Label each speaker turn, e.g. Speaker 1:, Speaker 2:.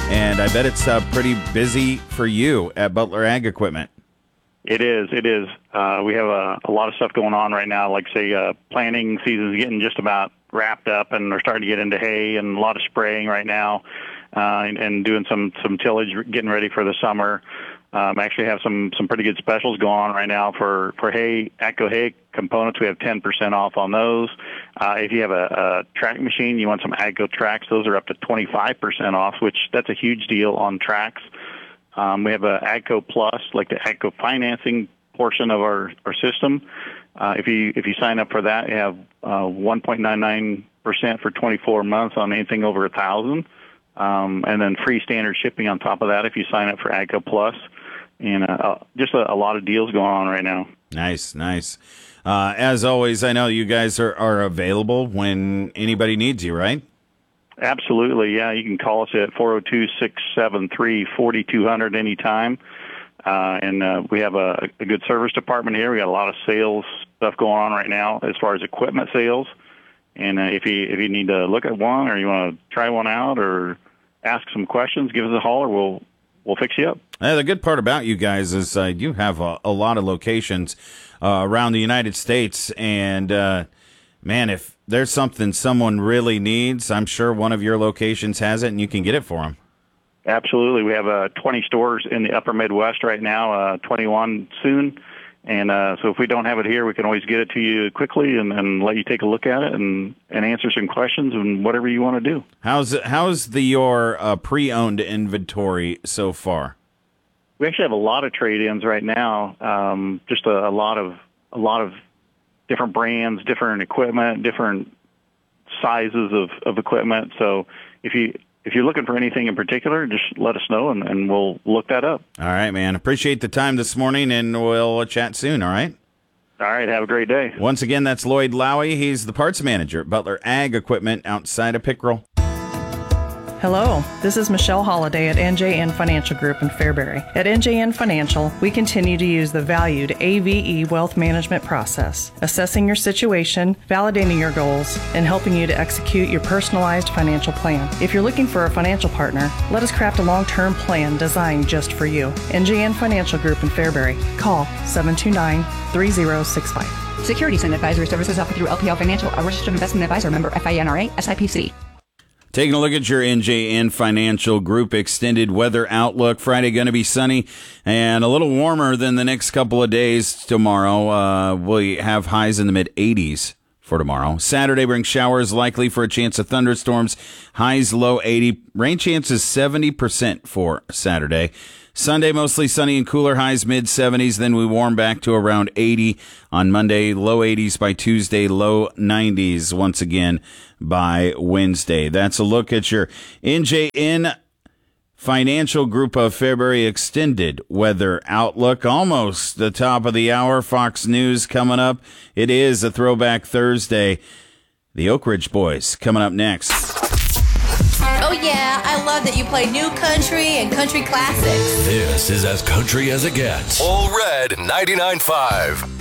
Speaker 1: and I bet it's pretty busy for you at Butler Ag Equipment.
Speaker 2: It is. We have a lot of stuff going on right now. Like, say, planting season is getting just about wrapped up, and we're starting to get into hay and a lot of spraying right now, and doing some tillage, getting ready for the summer. Actually have some pretty good specials going on right now for hay, AGCO hay components. We have 10% off on those. If you have a track machine, you want some AGCO tracks, those are up to 25% off, which that's a huge deal on tracks. We have a AGCO Plus, like the AGCO financing portion of our system. If you sign up for that, you have 1.99% for 24 months on anything over 1,000, and then free standard shipping on top of that if you sign up for AGCO Plus. And just a lot of deals going on right now.
Speaker 1: Nice. As always, I know you guys are available when anybody needs you, right?
Speaker 2: Absolutely, yeah. You can call us at 402-673-4200 anytime. And we have a good service department here. We got a lot of sales stuff going on right now as far as equipment sales. And if you need to look at one, or you want to try one out, or ask some questions, give us a holler. We'll fix you up.
Speaker 1: The good part about you guys is you have a lot of locations around the United States. And, man, if there's something someone really needs, I'm sure one of your locations has it, and you can get it for them.
Speaker 2: Absolutely. We have 20 stores in the upper Midwest right now, 21 soon. And so if we don't have it here, we can always get it to you quickly and let you take a look at it and answer some questions and whatever you want to do.
Speaker 1: How's your pre-owned inventory so far?
Speaker 2: We actually have a lot of trade-ins right now. Just a lot of different brands, different equipment, different sizes of equipment. So if you're looking for anything in particular, just let us know, and we'll look that up.
Speaker 1: All right, man. Appreciate the time this morning, and we'll chat soon, all right?
Speaker 2: All right, have a great day.
Speaker 1: Once again, that's Lloyd Lowy. He's the parts manager at Butler Ag Equipment outside of Pickrell.
Speaker 3: Hello, this is Michelle Holliday at NJN Financial Group in Fairbury. At NJN Financial, we continue to use the valued AVE wealth management process, assessing your situation, validating your goals, and helping you to execute your personalized financial plan. If you're looking for a financial partner, let us craft a long-term plan designed just for you. NJN Financial Group in Fairbury. Call 729-3065.
Speaker 4: Securities and advisory services offered through LPL Financial, a registered investment advisor, member FINRA, SIPC.
Speaker 1: Taking a look at your NJN Financial Group extended weather outlook. Friday going to be sunny and a little warmer than the next couple of days tomorrow. We have highs in the mid-80s for tomorrow. Saturday brings showers likely for a chance of thunderstorms. Highs low 80. Rain chances 70% for Saturday. Sunday, mostly sunny and cooler, highs mid-70s. Then we warm back to around 80 on Monday, low 80s by Tuesday, low 90s once again by Wednesday. That's a look at your NJN Financial Group of Fairbury extended weather outlook. Almost the top of the hour. Fox News coming up. It is a Throwback Thursday. The Oak Ridge Boys coming up next.
Speaker 5: Oh yeah, I love that you play new country and country classics.
Speaker 6: This is as country as it gets. All Red 99.5.